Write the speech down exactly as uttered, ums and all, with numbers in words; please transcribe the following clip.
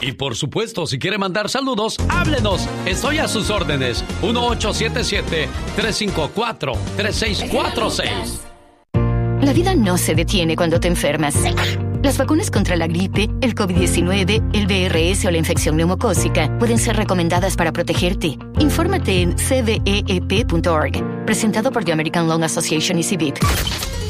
Y por supuesto, si quiere mandar saludos, háblenos. Estoy a sus órdenes. uno ocho siete siete, tres cinco cuatro, tres seis cuatro seis. La vida no se detiene cuando te enfermas. Las vacunas contra la gripe, el COVID diecinueve, el V R S o la infección neumocócica pueden ser recomendadas para protegerte. Infórmate en c v e e p punto org. Presentado por The American Lung Association y C I V I P.